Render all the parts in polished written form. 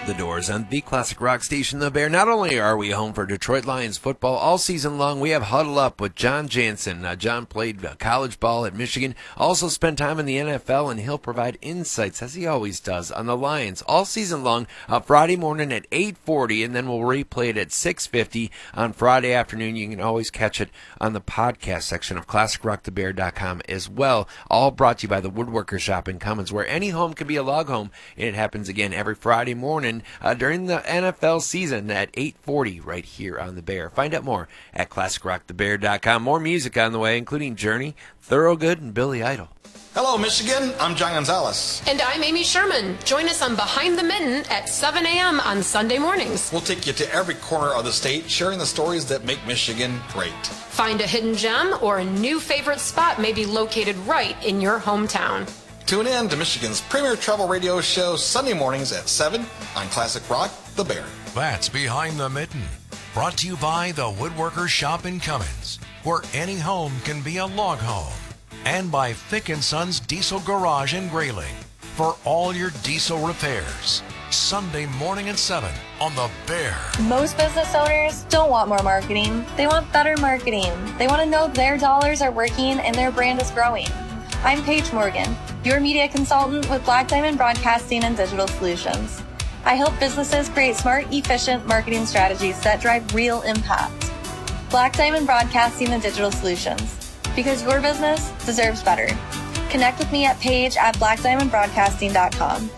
The Doors on the classic rock station, The Bear. Not only are we home for Detroit Lions football all season long, we have Huddle Up with John Jansen. John played college ball at Michigan, also spent time in the NFL, and he'll provide insights, as he always does, on the Lions all season long, Friday morning at 8:40, and then we'll replay it at 6:50 on Friday afternoon. You can always catch it on the podcast section of ClassicRockTheBear.com as well. All brought to you by the Woodworker Shop in Cummins, where any home can be a log home, and it happens again every Friday morning during the NFL season at 8:40 right here on The Bear. Find out more at ClassicRockTheBear.com. More music on the way, including Journey, Thorogood, and Billy Idol. Hello, Michigan. I'm John Gonzalez. And I'm Amy Sherman. Join us on Behind the Mitten at 7 a.m. on Sunday mornings. We'll take you to every corner of the state, sharing the stories that make Michigan great. Find a hidden gem or a new favorite spot may be located right in your hometown. Tune in to Michigan's premier travel radio show Sunday mornings at 7 on Classic Rock, The Bear. That's Behind the Mitten. Brought to you by the Woodworker Shop in Cummins, where any home can be a log home. And by Fick & Sons Diesel Garage in Grayling, for all your diesel repairs. Sunday morning at 7 on The Bear. Most business owners don't want more marketing. They want better marketing. They want to know their dollars are working and their brand is growing. I'm Paige Morgan, your media consultant with Black Diamond Broadcasting and Digital Solutions. I help businesses create smart, efficient marketing strategies that drive real impact. Black Diamond Broadcasting and Digital Solutions, because your business deserves better. Connect with me at paige@blackdiamondbroadcasting.com.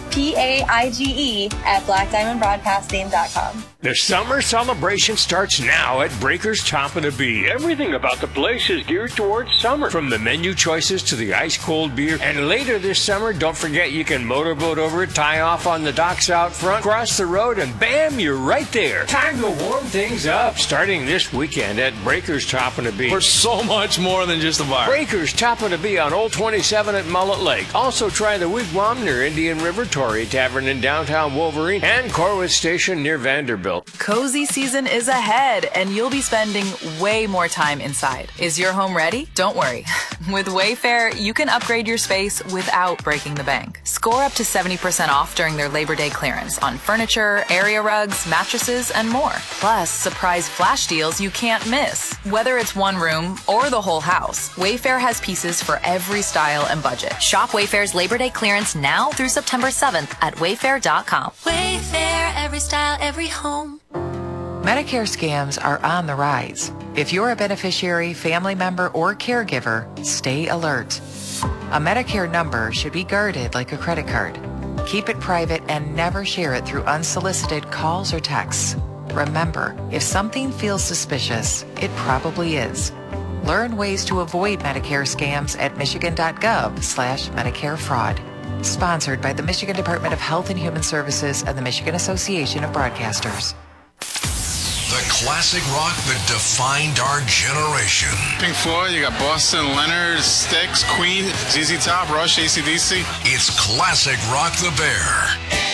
PAIGE at blackdiamondbroadcasting.com. The summer celebration starts now at Breaker's Top of the Bee. Everything about the place is geared towards summer, from the menu choices to the ice-cold beer. And later this summer, don't forget you can motorboat over, tie off on the docks out front, cross the road, and bam, you're right there. Time to warm things up, starting this weekend at Breaker's Top of the Bee. For so much more than just a bar. Breaker's Top of the Bee on Old 27 at Mullet Lake. Also try the Wigwam near Indian River, Torrey Tavern in downtown Wolverine, and Corwith Station near Vanderbilt. Cozy season is ahead, and you'll be spending way more time inside. Is your home ready? Don't worry. With Wayfair, you can upgrade your space without breaking the bank. Score up to 70% off during their Labor Day clearance on furniture, area rugs, mattresses, and more. Plus, surprise flash deals you can't miss. Whether it's one room or the whole house, Wayfair has pieces for every style and budget. Shop Wayfair's Labor Day clearance now through September 7th at wayfair.com. Wayfair, every style, every home. Medicare scams are on the rise. If you're a beneficiary, family member, or caregiver, stay alert. A Medicare number should be guarded like a credit card. Keep it private and never share it through unsolicited calls or texts. Remember, if something feels suspicious, it probably is. Learn ways to avoid Medicare scams at michigan.gov/Medicare fraud. Sponsored by the Michigan Department of Health and Human Services and the Michigan Association of Broadcasters. The classic rock that defined our generation. Pink Floyd, you got Boston, Leonard, Styx, Queen, ZZ Top, Rush, AC/DC. It's Classic Rock the Bear.